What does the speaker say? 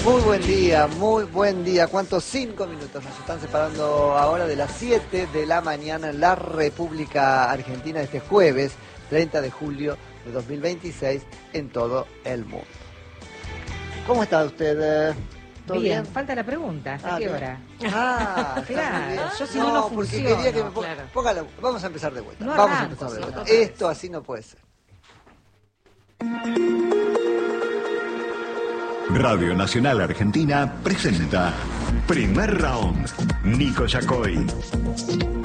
Muy buen día. ¿Cuántos 5 minutos nos están separando ahora de las 7 de la mañana en la República Argentina este jueves 30 de julio de 2026 en todo el mundo? ¿Cómo está usted? ¿Todo bien? Falta la pregunta. ¿A qué hora? Claro. Yo si no porque funciono. quería que me Claro. póngalo. Vamos a empezar de vuelta. No Vamos a arranco, empezar de sí, vuelta. otra vez. Esto así no puede ser. Radio Nacional Argentina presenta Primer Round. Nico Yacoy.